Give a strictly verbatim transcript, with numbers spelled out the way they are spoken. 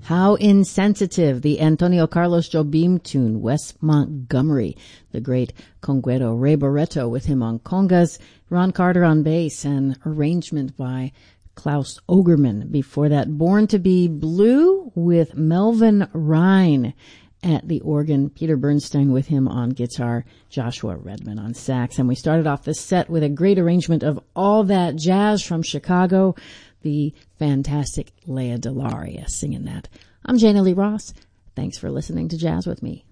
How Insensitive, the Antonio Carlos Jobim tune, Wes Montgomery, the great conguero Ray Barreto with him on congas, Ron Carter on bass, and arrangement by Klaus Ogerman. Before that, Born to be Blue with Melvin Rhine at the organ, Peter Bernstein with him on guitar, Joshua Redman on sax. And we started off the set with a great arrangement of All That Jazz from Chicago, the fantastic Lea Delaria singing that. I'm Jana Lee Ross. Thanks for listening to Jazz with Me.